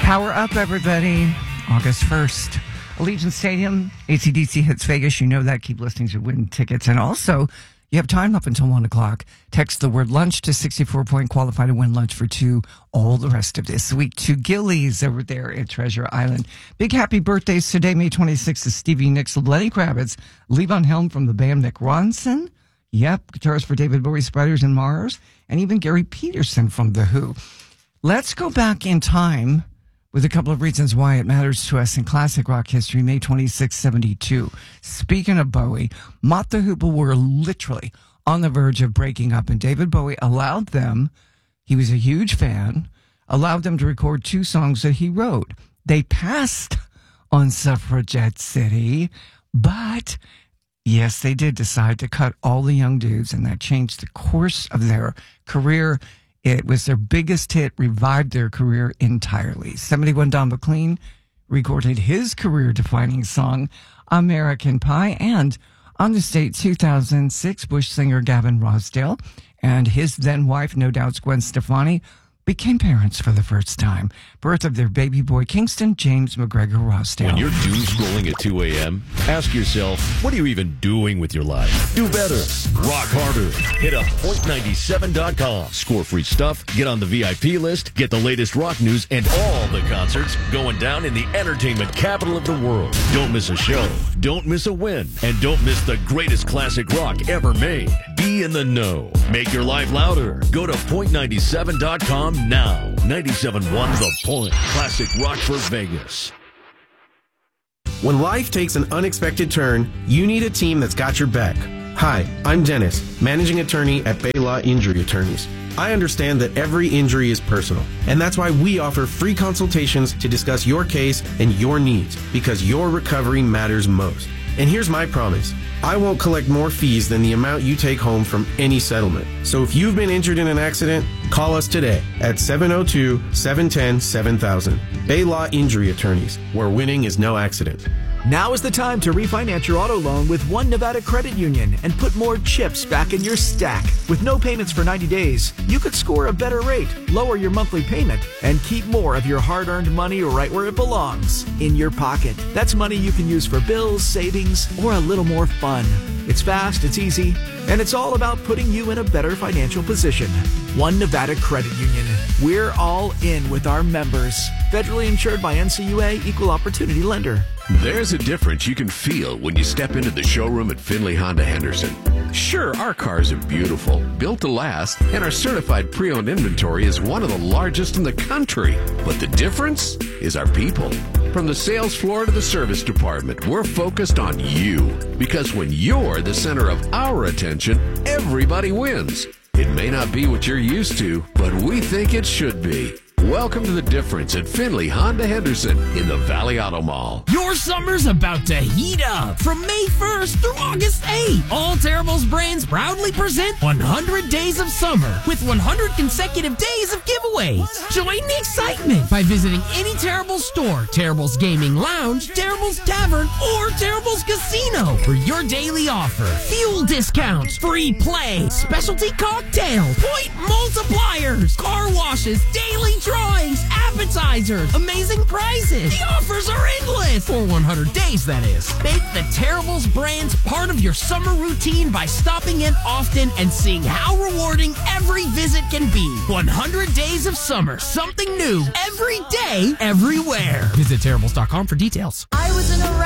Power up, everybody. August 1st. Allegiant Stadium, AC/DC hits Vegas. You know that. Keep listening to win tickets. And also, you have time up until 1 o'clock. Text the word lunch to 64 qualify to win lunch for two all the rest of this week. To Gillies over there at Treasure Island. Big happy birthdays today, May 26th, to Stevie Nicks, Lenny Kravitz, Levon Helm from the band Nick Ronson. Yep, guitarist for David Bowie, Spiders and Mars. And even Gary Peterson from The Who. Let's go back in time with a couple of reasons why it matters to us in classic rock history, May 26, 72. Speaking of Bowie, Mott the Hoople were literally on the verge of breaking up, and David Bowie allowed them, he was a huge fan, allowed them to record two songs that he wrote. They passed on Suffragette City, but yes, they did decide to cut all the young dudes, and that changed the course of their career. It was their biggest hit, revived their career entirely. 71 Don McLean recorded his career-defining song, American Pie, and on the state 2006, Bush singer Gavin Rossdale and his then-wife, no doubt Gwen Stefani, became parents for the first time. Birth of their baby boy, Kingston James McGregor Rossdale. When you're doom scrolling at 2 a.m., ask yourself, what are you even doing with your life? Do better. Rock harder. Hit up point97.com. Score free stuff, get on the VIP list, get the latest rock news and all the concerts going down in the entertainment capital of the world. Don't miss a show, don't miss a win, and don't miss the greatest classic rock ever made. Be in the know. Make your life louder. Go to point97.com now. 97.1 The Point. Classic rock for Vegas. When life takes an unexpected turn, you need a team that's got your back. Hi, I'm Dennis, managing attorney at Bay Law Injury Attorneys. I understand that every injury is personal, and that's why we offer free consultations to discuss your case and your needs, because your recovery matters most. And here's my promise. I won't collect more fees than the amount you take home from any settlement. So if you've been injured in an accident, call us today at 702-710-7000. Bay Law Injury Attorneys, where winning is no accident. Now is the time to refinance your auto loan with One Nevada Credit Union and put more chips back in your stack. With no payments for 90 days, you could score a better rate, lower your monthly payment, and keep more of your hard-earned money right where it belongs, in your pocket. That's money you can use for bills, savings, or a little more fun. It's fast, it's easy, and it's all about putting you in a better financial position. One Nevada Credit Union. We're all in with our members. Federally insured by NCUA, Equal Opportunity Lender. There's a difference you can feel when you step into the showroom at Findlay Honda Henderson. Sure, our cars are beautiful, built to last, and our certified pre-owned inventory is one of the largest in the country. But the difference is our people. From the sales floor to the service department, we're focused on you. Because when you're the center of our attention, everybody wins. It may not be what you're used to, but we think it should be. Welcome to The Difference at Findlay Honda Henderson in the Valley Auto Mall. Your summer's about to heat up. From May 1st through August 8th, all Terrible's brands proudly present 100 Days of Summer with 100 consecutive days of giveaways. Join the excitement by visiting any Terrible store, Terrible's Gaming Lounge, Terrible's Tavern, or Terrible's Casino for your daily offer. Fuel discounts, free play, specialty cocktails, point multipliers, car washes, daily drawings, appetizers, amazing prizes. The offers are endless. For 100 days, that is. Make the Terrible's brands part of your summer routine by stopping in often and seeing how rewarding every visit can be. 100 Days of Summer. Something new every day, everywhere. Visit Terribles.com for details. I was in a